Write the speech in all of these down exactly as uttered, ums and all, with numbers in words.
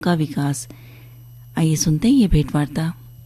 का विकास। आइए सुनते हैं ये भेंटवार्ता।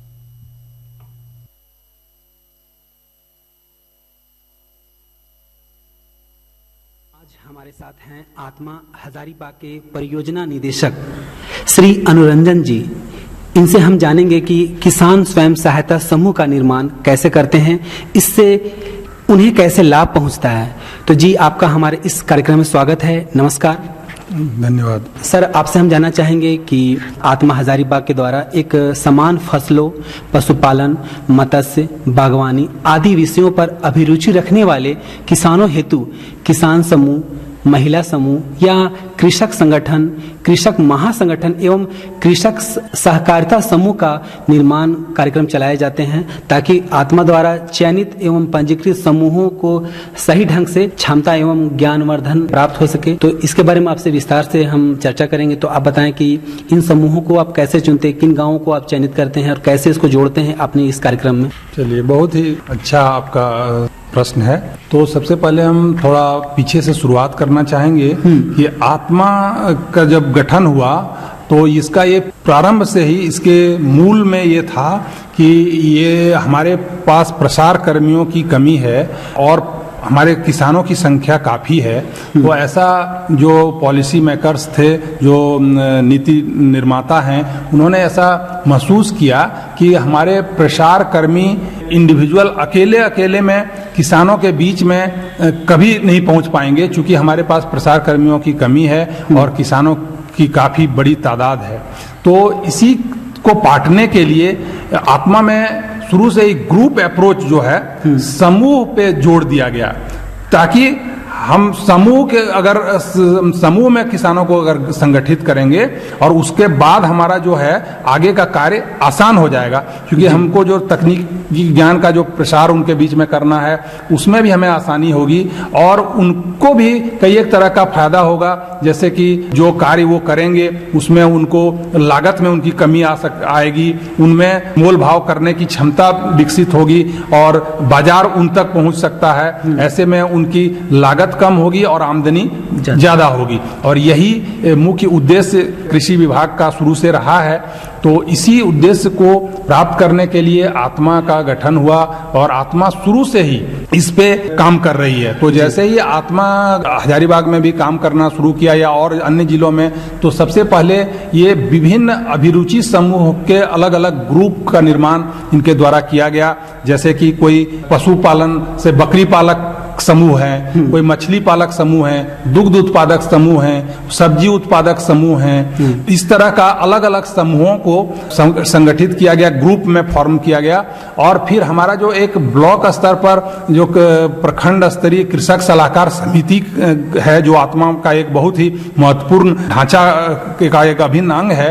आज हमारे साथ हैं आत्मा हजारीबाग के परियोजना निदेशक श्री अनुरंजन जी। इनसे हम जानेंगे कि किसान स्वयं सहायता समूह का निर्माण कैसे करते हैं, इससे उन्हें कैसे लाभ पहुंचता है। तो जी, आपका हमारे इस कार्यक्रम में स्वागत है। नमस्कार। धन्यवाद सर, आपसे हम जानना चाहेंगे कि आत्मा हजारीबाग के द्वारा एक समान फसलों, पशुपालन, मत्स्य, बागवानी आदि विषयों पर अभिरुचि रखने वाले किसानों हेतु किसान समूह, महिला समूह या कृषक संगठन, कृषक महासंगठन एवं कृषक सहकारिता समूह का निर्माण कार्यक्रम चलाए जाते हैं, ताकि आत्मा द्वारा चयनित एवं पंजीकृत समूहों को सही ढंग से क्षमता एवं ज्ञानवर्धन प्राप्त हो सके। तो इसके बारे में आपसे विस्तार से हम चर्चा करेंगे। तो आप बताएं कि इन समूहों को आप कैसे चुनते हैं, किन गाँवों को आप चयनित करते हैं और कैसे इसको जोड़ते हैं अपने इस कार्यक्रम में। चलिए, बहुत ही अच्छा आपका प्रश्न है। तो सबसे पहले हम थोड़ा पीछे से शुरुआत करना चाहेंगे कि आत्मा का जब गठन हुआ तो इसका ये प्रारंभ से ही इसके मूल में ये था कि ये हमारे पास प्रसार कर्मियों की कमी है और हमारे किसानों की संख्या काफ़ी है। तो ऐसा जो पॉलिसी मेकर्स थे, जो नीति निर्माता हैं, उन्होंने ऐसा महसूस किया कि हमारे प्रसार कर्मी इंडिविजुअल अकेले अकेले में किसानों के बीच में कभी नहीं पहुंच पाएंगे, क्योंकि हमारे पास प्रसार कर्मियों की कमी है और किसानों की काफ़ी बड़ी तादाद है। तो इसी को पाटने के लिए आत्मा में शुरू से एक ग्रुप अप्रोच जो है समूह पे जोड़ दिया गया, ताकि हम समूह के अगर समूह में किसानों को अगर संगठित करेंगे और उसके बाद हमारा जो है आगे का कार्य आसान हो जाएगा, क्योंकि हमको जो तकनीकी ज्ञान का जो प्रसार उनके बीच में करना है उसमें भी हमें आसानी होगी और उनको भी कई एक तरह का फायदा होगा। जैसे कि जो कार्य वो करेंगे उसमें उनको लागत में उनकी कमी आ सक आएगी, उनमें मोल भाव करने की क्षमता विकसित होगी और बाजार उन तक पहुंच सकता है। ऐसे में उनकी लागत कम होगी और आमदनी ज्यादा होगी, और यही मुख्य उद्देश्य कृषि विभाग का शुरू से रहा है। तो इसी उद्देश्य को प्राप्त करने के लिए आत्मा का गठन हुआ और आत्मा शुरू से ही इस पे काम कर रही है। तो जैसे ही आत्मा हजारीबाग में भी काम करना शुरू किया या और अन्य जिलों में, तो सबसे पहले ये विभिन्न अभिरुचि समूह के अलग अलग ग्रुप का निर्माण इनके द्वारा किया गया। जैसे कि कोई पशुपालन से बकरी पालक समूह है, कोई मछली पालक समूह है, दुग्ध उत्पादक समूह है, सब्जी उत्पादक समूह है। इस तरह का अलग अलग समूहों को संगठित किया गया, ग्रुप में फॉर्म किया गया। और फिर हमारा जो एक ब्लॉक स्तर पर जो प्रखंड स्तरीय कृषक सलाहकार समिति है, जो आत्मा का एक बहुत ही महत्वपूर्ण ढांचा का एक अभिन्न अंग है,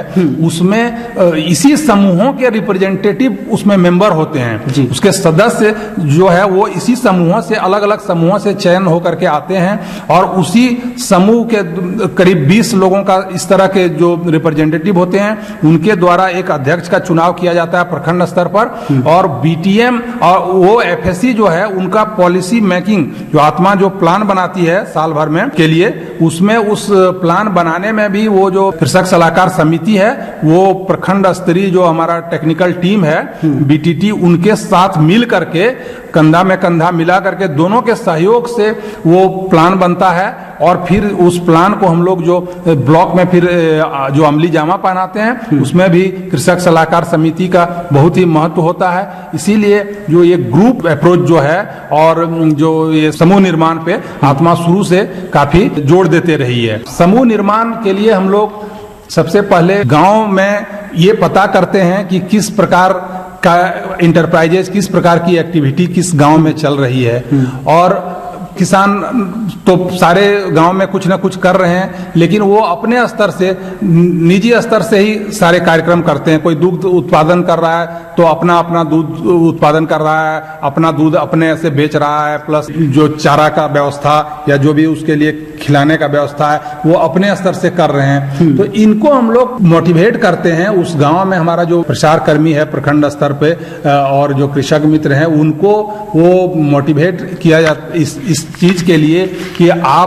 उसमें इसी समूहों के रिप्रेजेंटेटिव उसमें मेंबर होते हैं। उसके सदस्य जो है वो इसी समूहों से अलग अलग समूहों से चयन होकर के आते हैं और उसी समूह के करीब बीस लोगों का इस तरह के जो रिप्रेजेंटेटिव होते हैं, उनके द्वारा एक अध्यक्ष का चुनाव किया जाता है प्रखंड स्तर पर। और बीटीएम और वो एफएससी जो है, उनका पॉलिसी मेकिंग, जो आत्मा जो प्लान बनाती है साल भर में के लिए, उसमें उस प्लान बनाने में भी वो जो कृषक सलाहकार समिति है, वो प्रखंड स्तरीय जो हमारा टेक्निकल टीम है बीटीटी, उनके साथ मिल करके कंधा में कंधा मिला करके दोनों के सहयोग से वो प्लान बनता है। और फिर उस प्लान को हम लोग जो ब्लॉक में फिर जो अमली जामा पहनाते हैं, उसमें भी कृषक सलाहकार समिति का बहुत ही महत्व होता है। इसीलिए जो ये ग्रुप अप्रोच जो है और जो ये समूह निर्माण पे आत्मा शुरू से काफी जोर देते रही है। समूह निर्माण के लिए हम लोग सबसे पहले गांव में ये पता करते हैं कि किस प्रकार का इंटरप्राइजेज, किस प्रकार की एक्टिविटी किस गांव में चल रही है। और किसान तो सारे गांव में कुछ ना कुछ कर रहे हैं, लेकिन वो अपने स्तर से, निजी स्तर से ही सारे कार्यक्रम करते हैं। कोई दूध उत्पादन कर रहा है तो अपना अपना दूध उत्पादन कर रहा है, अपना दूध अपने से बेच रहा है, प्लस जो चारा का व्यवस्था या जो भी उसके लिए खिलाने का व्यवस्था है वो अपने स्तर से कर रहे हैं। तो इनको हम लोग मोटिवेट करते हैं। उस गांव में हमारा जो प्रसार कर्मी है प्रखंड स्तर पे और जो कृषक मित्र हैं, उनको वो मोटिवेट किया जाता इस, इस चीज के लिए कि आप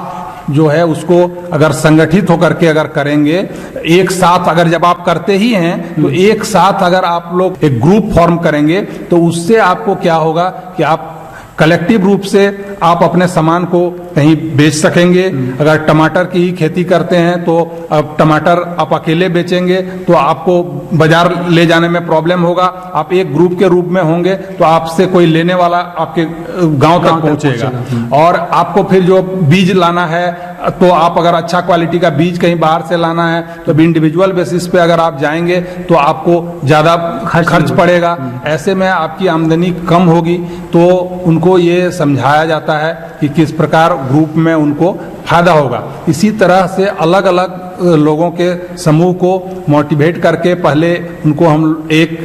जो है उसको अगर संगठित होकर के अगर करेंगे, एक साथ अगर जब आप करते ही हैं तो एक साथ अगर आप लोग एक ग्रुप फॉर्म करेंगे तो उससे आपको क्या होगा कि आप कलेक्टिव रूप से आप अपने सामान को कहीं बेच सकेंगे। अगर टमाटर की ही खेती करते हैं तो अब टमाटर आप अकेले बेचेंगे तो आपको बाजार ले जाने में प्रॉब्लम होगा। आप एक ग्रुप के रूप में होंगे तो आपसे कोई लेने वाला आपके गांव तक पहुंचेगा। और आपको फिर जो बीज लाना है तो आप अगर अच्छा क्वालिटी का बीज कहीं बाहर से लाना है तो इंडिविजुअल बेसिस पे अगर आप जाएंगे तो आपको ज्यादा खर्च पड़ेगा। ऐसे में आपकी आमदनी कम होगी। तो उनको ये समझाया जाता है कि किस प्रकार ग्रुप में उनको फायदा होगा। इसी तरह से अलग अलग लोगों के समूह को मोटिवेट करके पहले उनको हम एक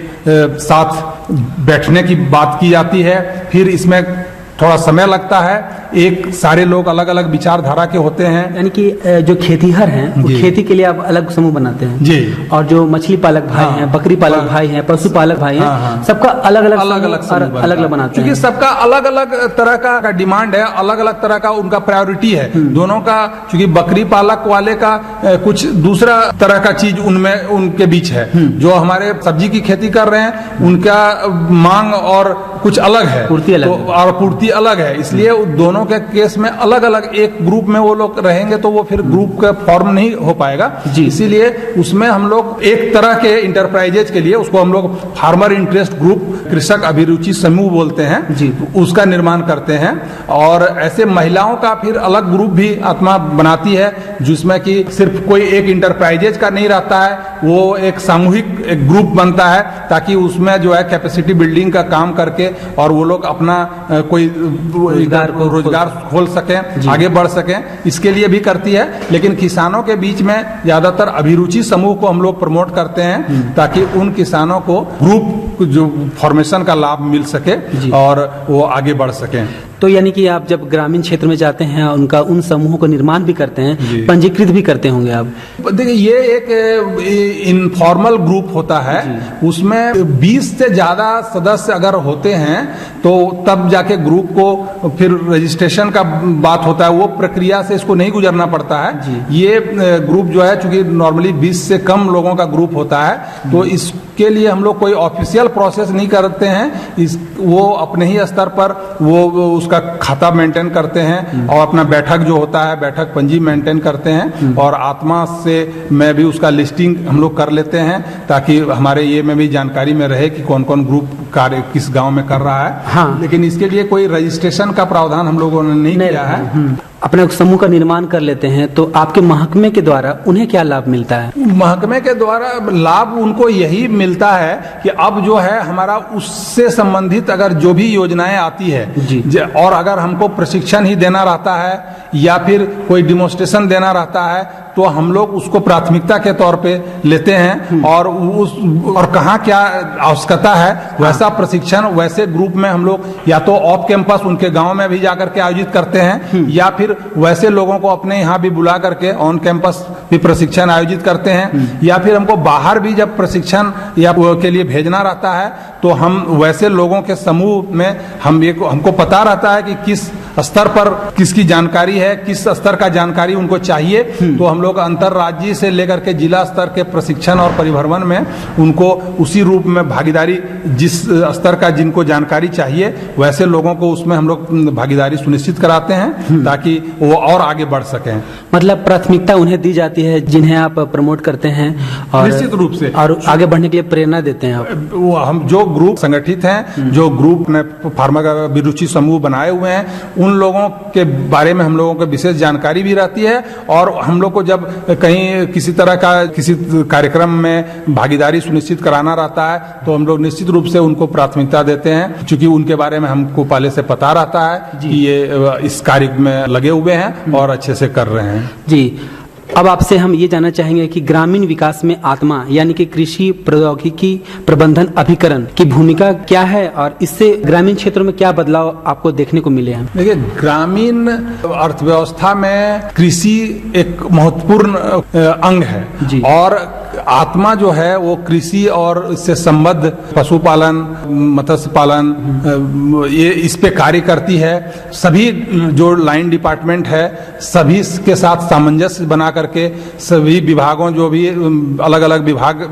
साथ बैठने की बात की जाती है। फिर इसमें थोड़ा समय लगता है। एक सारे लोग अलग अलग विचारधारा के होते हैं। यानी कि जो खेतीहर हैं वो खेती के लिए आप अलग समूह बनाते हैं जी। और जो मछली पालक भाई हाँ, हैं, बकरी पालक भाई हैं, पशुपालक भाई हैं, हाँ, हाँ, सबका अलग अलग अलग अलग अलग अलग बनाते हैं क्योंकि सबका अलग अलग तरह का, का डिमांड है, अलग अलग तरह का उनका प्रायोरिटी है दोनों का। क्योंकि बकरी पालक वाले का कुछ दूसरा तरह का चीज उनमें उनके बीच है। जो हमारे सब्जी की खेती कर रहे हैं उनका मांग और कुछ अलग है, पूर्ति अलग तो और पूर्ति अलग है। इसलिए दोनों के केस में अलग अलग एक ग्रुप में वो लोग रहेंगे तो वो फिर ग्रुप का फॉर्म नहीं हो पाएगा। इसीलिए उसमें हम लोग एक तरह के इंटरप्राइजेज के लिए उसको हम लोग फार्मर इंटरेस्ट ग्रुप, कृषक अभिरुचि समूह बोलते हैं जी, उसका निर्माण करते हैं। और ऐसे महिलाओं का फिर अलग ग्रुप भी आत्मा बनाती है जिसमें कि सिर्फ कोई एक इंटरप्राइजेज का नहीं रहता है, वो एक सामूहिक एक ग्रुप बनता है ताकि उसमें जो है कैपेसिटी बिल्डिंग का काम करके और वो लोग अपना कोई रोजगार को रोजगार खोल सकें, आगे बढ़ सकें, इसके लिए भी करती है। लेकिन किसानों के बीच में ज्यादातर अभिरुचि समूह को हम लोग प्रमोट करते हैं ताकि उन किसानों को ग्रुप जो फॉर्मेशन का लाभ मिल सके और वो आगे बढ़ सकें। तो यानी कि आप जब ग्रामीण क्षेत्र में जाते हैं उनका उन समूहों को निर्माण भी करते हैं, पंजीकृत भी करते होंगे आप? देखिए ये एक इनफॉर्मल ग्रुप होता है, उसमें बीस से ज्यादा सदस्य अगर होते हैं तो तब जाके ग्रुप को फिर रजिस्ट्रेशन का बात होता है। वो प्रक्रिया से इसको नहीं गुजरना पड़ता है। ये ग्रुप जो है चूंकि नॉर्मली बीस से कम लोगों का ग्रुप होता है तो इसके लिए हम लोग कोई ऑफिशियल प्रोसेस नहीं करते हैं। इस वो अपने ही स्तर पर वो, वो उसका खाता मेंटेन करते हैं और अपना बैठक जो होता है बैठक पंजी मेंटेन करते हैं और आत्मा से मैं भी उसका लिस्टिंग हम लोग कर लेते हैं ताकि हमारे ये में भी जानकारी में रहे कि कौन कौन ग्रुप कार्य किस गांव में कर रहा है। हाँ। लेकिन इसके लिए कोई रजिस्ट्रेशन का प्रावधान हम लोगों ने नहीं, नहीं किया है। अपने समूह का निर्माण कर लेते हैं तो आपके महकमे के द्वारा उन्हें क्या लाभ मिलता है? महकमे के द्वारा लाभ उनको यही मिलता है कि अब जो है हमारा उससे संबंधित अगर जो भी योजनाएं आती है और अगर हमको प्रशिक्षण ही देना रहता है या फिर कोई डिमोन्स्ट्रेशन देना रहता है तो हम लोग उसको प्राथमिकता के तौर पे लेते हैं और उस और कहाँ क्या आवश्यकता है वैसा प्रशिक्षण वैसे ग्रुप में हम लोग या तो ऑफ कैंपस उनके गांव में भी जाकर के आयोजित करते हैं या फिर वैसे लोगों को अपने यहाँ भी बुला करके ऑन कैंपस भी प्रशिक्षण आयोजित करते हैं या फिर हमको बाहर भी जब प्रशिक्षण या के लिए भेजना रहता है तो हम वैसे लोगों के समूह में हम ये हमको पता रहता है कि किस स्तर पर किसकी जानकारी है, किस स्तर का जानकारी उनको चाहिए, तो हम लोग अंतर्राज्यीय से लेकर के जिला स्तर के प्रशिक्षण और परिभ्रमण में उनको उसी रूप में भागीदारी जिस स्तर का जिनको जानकारी चाहिए वैसे लोगों को उसमें हम लोग भागीदारी सुनिश्चित कराते हैं ताकि वो और आगे बढ़ सकें। मतलब प्राथमिकता उन्हें दी जाती है जिन्हें आप प्रमोट करते हैं और निश्चित रूप से और आगे बढ़ने के लिए प्रेरणा देते हैं आप। वो हम जो ग्रुप संगठित हैं, जो ग्रुप ने फार्मर अभिरुचि समूह बनाए हुए हैं उन लोगों के बारे में हम लोगों को विशेष जानकारी भी रहती है और हम लोग को जब कहीं किसी तरह का किसी कार्यक्रम में भागीदारी सुनिश्चित कराना रहता है तो हम लोग निश्चित रूप से उनको प्राथमिकता देते हैं क्योंकि उनके बारे में हमको पहले से पता रहता है कि ये इस कार्य में लगे हुए हैं और अच्छे से कर रहे हैं। जी, अब आपसे हम ये जानना चाहेंगे कि ग्रामीण विकास में आत्मा यानी कि कृषि प्रौद्योगिकी प्रबंधन अभिकरण की भूमिका क्या है और इससे ग्रामीण क्षेत्रों में क्या बदलाव आपको देखने को मिले हैं? देखिए, ग्रामीण अर्थव्यवस्था में कृषि एक महत्वपूर्ण अंग है और आत्मा जो है वो कृषि और इससे संबद्ध पशुपालन, मत्स्य पालन, ये इस पे कार्य करती है। सभी जो लाइन डिपार्टमेंट है सभी के साथ सामंजस्य बना करके सभी विभागों जो भी अलग अलग विभाग